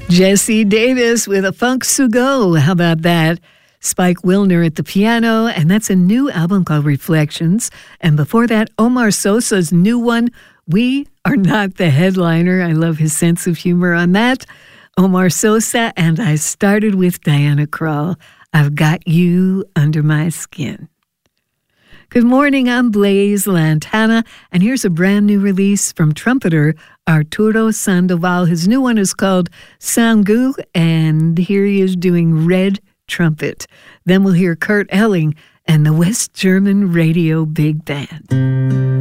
Jesse Davis with a Funk Sugo. How about that? Spike Wilner at the piano, and that's a new album called Reflections. And before that, Omar Sosa's new one, We Are Not the Headliner. I love his sense of humor on that. Omar Sosa, and I started with Diana Krall. I've Got You Under My Skin. Good morning, I'm Blaise Lantana, and here's a brand new release from trumpeter Arturo Sandoval. His new one is called Sangu, and here he is doing Red Trumpet. Then we'll hear Kurt Elling and the West German Radio Big Band.